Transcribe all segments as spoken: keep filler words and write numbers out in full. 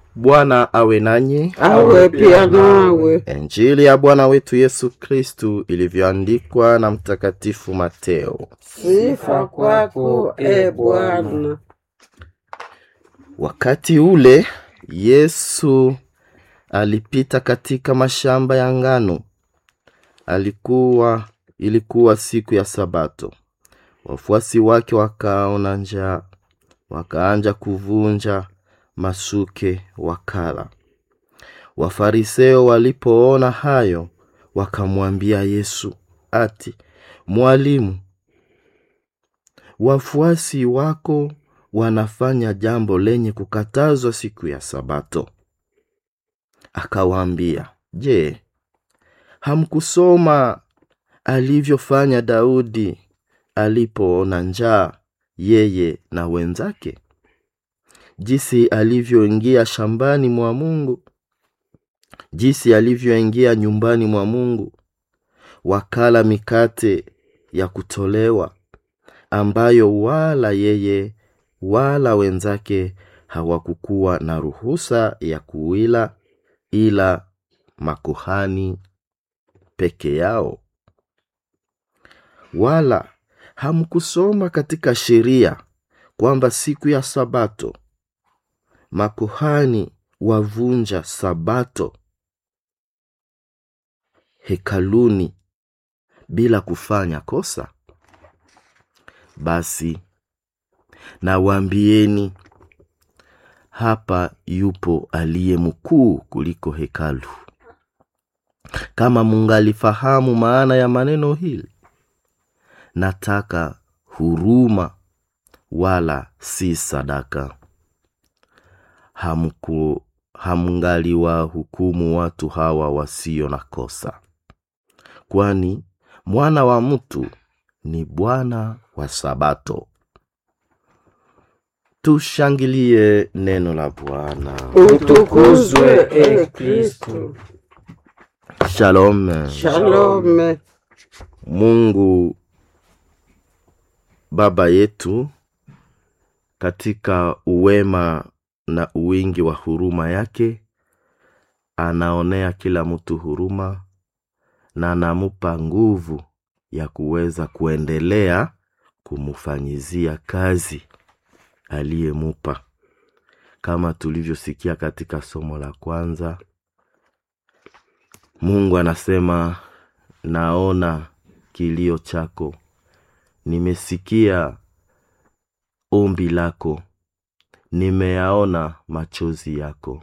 Bwana awe nanyi. Awe pia nawe. Injili ya Bwana wetu Yesu Kristu ilivyoandikwa na Mtakatifu Mateo. Sifa kwako e Bwana. Wakati ule Yesu alipita katika mashamba ya ngano. Alikuwa ilikuwa siku ya Sabato. Wafuasi wake wakaona njaa, wakaanja kuvunja masuke wakala. Wafariseo walipoona hayo, wakamwambia Yesu ati, Mwalimu, wafuasi wako wanafanya jambo lenye kukatazwa siku ya Sabato. Akawaambia, Je, hamkusoma alivyofanya Daudi alipoona njaa, yeye na wenzake? Jinsi alivyoingia shambani mwa Mungu, jinsi alivyoingia nyumbani mwa Mungu, wakala mikate ya kutolewa, ambayo wala yeye wala wenzake hawakukuwa na ruhusa ya kuila, ila makuhani peke yao. Wala hamkusoma katika sheria kwamba siku ya Sabato makuhani wavunja Sabato hekaluni bila kufanya kosa? Basi nawaambieni, hapa yupo aliye mkuu kuliko hekalu. Kama mungalifahamu maana ya maneno hili, nataka huruma wala si sadaka. Hamku hamngaliwa hukumu watu hawa wasio na kosa, kwani Mwana wa mtu ni Bwana wa Sabato. Tushangilie neno la Bwana. Utukuzwe e Kristo. Shalom. Shalom. Mungu Baba yetu katika uwema na uwingi wa huruma yake anaonea kila mtu huruma na anamupa nguvu ya kuweza kuendelea kumufanyizia kazi aliyemupa. Kama tulivyosikia katika somo la kwanza, Mungu anasema, naona kilio chako, nimesikia ombi lako, nimeyaona machozi yako.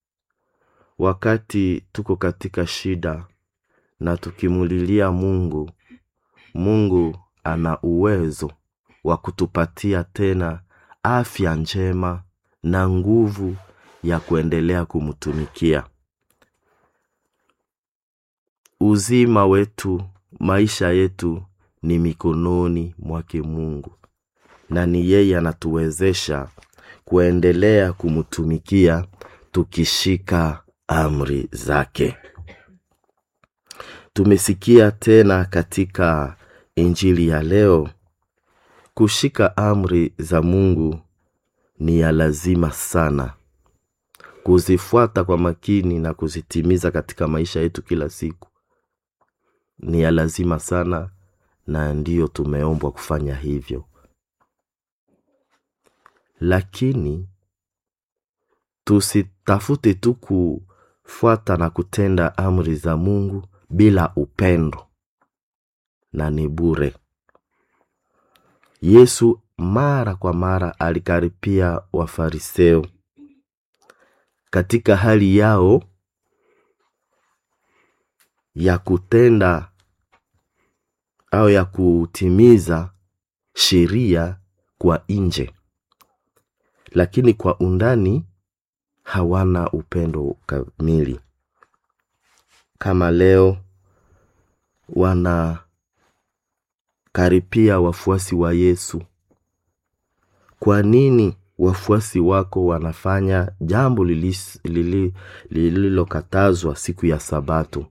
Wakati tuko katika shida na tukimulilia Mungu, Mungu ana uwezo wa kutupatia tena afya njema na nguvu ya kuendelea kumtumikia. Uzima wetu, maisha yetu ni mikononi mwake Mungu, na ni yeye anatuwezesha kuendelea kumtumikia tukishika amri zake. Tumesikia tena katika Injili ya leo, kushika amri za Mungu ni ya lazima sana. Kuzifuata kwa makini na kuzitimiza katika maisha yetu kila siku ni ya lazima sana, na ndiyo tumeombwa kufanya hivyo. Lakini tusitafute tu kufuata na kutenda amri za Mungu bila upendo, na ni bure. Yesu mara kwa mara alikaripia Wafariseo katika hali yao ya kutenda au ya kutimiza sheria kwa nje, lakini kwa undani hawana upendo kamili. Kama leo wana karipia wafuasi wa Yesu, kwa nini wafuasi wako wanafanya jambo lililokatazwa siku ya Sabato,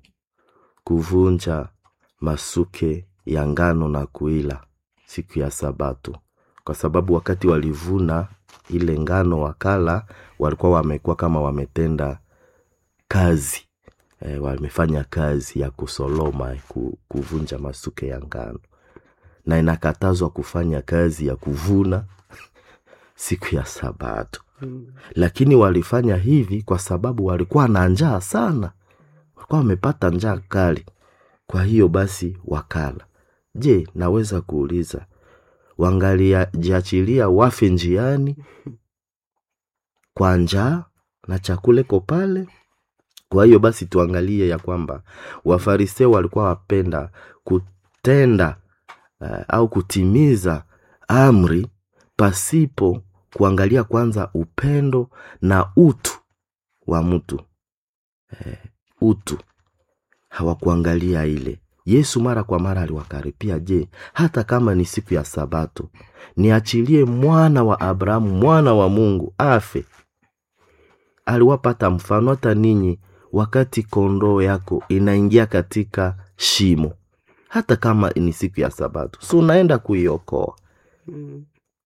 kuvunja masuke ya ngano na kuila siku ya Sabato? kwa sababu wakati walivuna ile ngano wakala, walikuwa wamekuwa kama wametenda kazi. E, wamefanya kazi ya kusoloma, ku, kuvunja masuke ya ngano. Na inakatazwa kufanya kazi ya kuvuna siku ya Sabato. Mm. Lakini walifanya hivi kwa sababu walikuwa na njaa sana. Walikuwa wamepata njaa kali. Kwa hiyo basi wakala. Je, naweza kuuliza, wangalia jiachilia wafe njiani kwa njaa na chakula iko pale? Kwa hiyo basi tuangalie ya kwamba Wafariseo walikuwa wapenda kutenda uh, au kutimiza amri pasipo kuangalia kwanza upendo na utu wa mtu. Uh, utu. Hawakuangalia ile. Yesu mara kwa mara aliwakaripia, je, hata kama ni siku ya Sabato, niachilie mwana wa Abrahamu, mwana wa Mungu afe. Aliwapata mfano, hata ninyi wakati kondoo yako inaingia katika shimo, hata kama ni siku ya Sabato, so unaenda kuiokoa. Mm.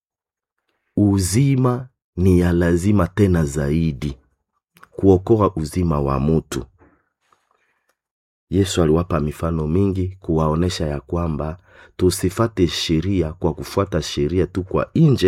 Uzima ni ya lazima tena zaidi, kuokoa uzima wa mtu. Yesu aliwapa mifano mingi kuwaonesha ya kwamba tusifate sheria kwa kufuata sheria tu kwa nje,